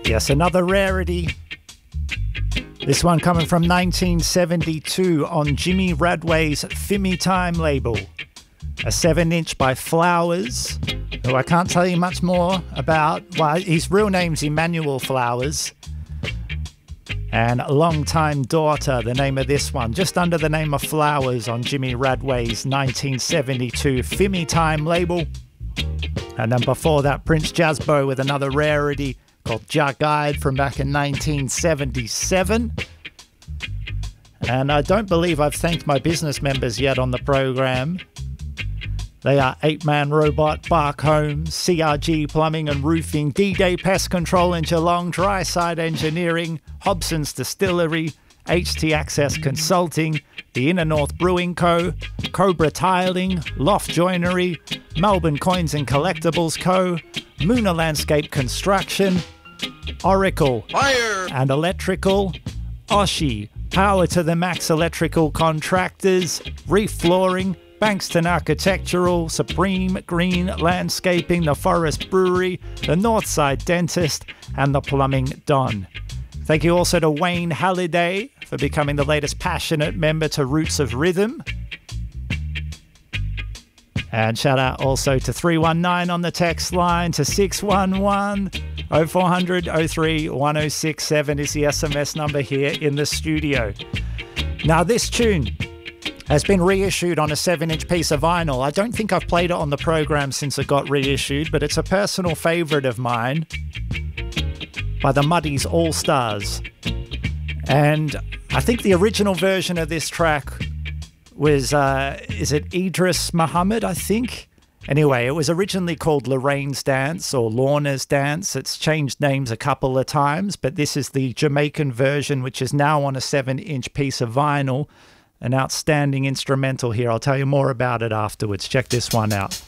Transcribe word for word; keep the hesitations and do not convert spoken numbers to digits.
Yes, another rarity. This one coming from nineteen seventy-two on Jimmy Radway's Fimi Time label. A seven inch by Flowers, who I can't tell you much more about. Well, his real name's Emmanuel Flowers. And Longtime Daughter, the name of this one. Just under the name of Flowers on Jimmy Radway's nineteen seventy-two Fimi Time label. And then before that, Prince Jazzbo with another rarity called Ja Guide from back in nineteen seventy-seven. And I don't believe I've thanked my business members yet on the program. They are eight man Robot, Bark Homes, C R G Plumbing and Roofing, D-Day Pest Control in Geelong, Dry Side Engineering, Hobson's Distillery, H T Access Consulting, the Inner North Brewing Co., Cobra Tiling, Loft Joinery, Melbourne Coins and Collectibles Co., Moona Landscape Construction, Oracle Fire and Electrical, Oshi, Power to the Max Electrical Contractors, Reef Flooring, Bankston Architectural, Supreme Green Landscaping, the Forest Brewery, the Northside Dentist, and the Plumbing Don. Thank you also to Wayne Halliday for becoming the latest passionate member to Roots of Rhythm. And shout out also to three one nine on the text line, to six one one oh four hundred oh three one oh six seven is the S M S number here in the studio. Now this tune has been reissued on a seven inch piece of vinyl. I don't think I've played it on the program since it got reissued, but it's a personal favourite of mine by the Muddies All Stars. And I think the original version of this track was, uh, is it Idris Muhammad, I think? Anyway, it was originally called Lorraine's Dance or Lorna's Dance. It's changed names a couple of times, but this is the Jamaican version, which is now on a seven inch piece of vinyl. An outstanding instrumental here. I'll tell you more about it afterwards. Check this one out.